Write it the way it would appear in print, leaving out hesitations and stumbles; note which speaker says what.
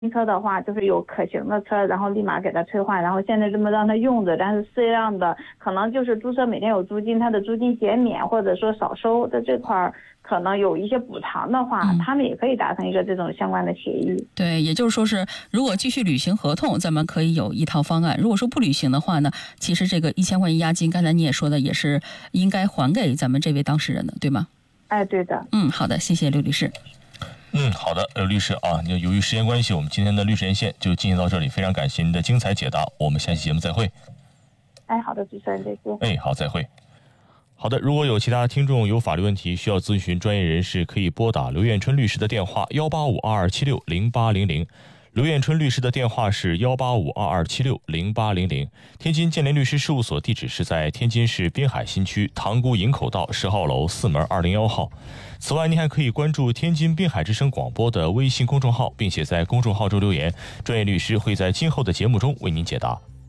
Speaker 1: 车的话，就是有可行的车，然后立马给他退换，然后现在这么让他用着，但是适量的可能就是租车每天有租金，他的租金减免或者说少收的这块可能有一些补偿的话，他们也可以达成一个这种相关的协议。
Speaker 2: 对，也就是说是如果继续履行合同，咱们可以有一套方案，如果说不履行的话呢，其实这个1000块钱押金刚才你也说的也是应该还给咱们这位当事人的，对吗？
Speaker 1: 哎，对的。
Speaker 2: 好的，谢谢刘律师。
Speaker 3: 好的，刘律师啊，由于时间关系，我们今天的律师连线就进行到这里，非常感谢您的精彩解答，我们下期节目再会。
Speaker 1: 哎，好的，主持人再见。
Speaker 3: 好，再会。好的，如果有其他听众有法律问题需要咨询专业人士，可以拨打刘彦春律师的电话18522760800。刘彦春律师的电话是18522760800。天津建联律师事务所地址是在天津市滨海新区塘沽营口道10号楼4门201号。此外，您还可以关注天津滨海之声广播的微信公众号，并且在公众号中留言，专业律师会在今后的节目中为您解答。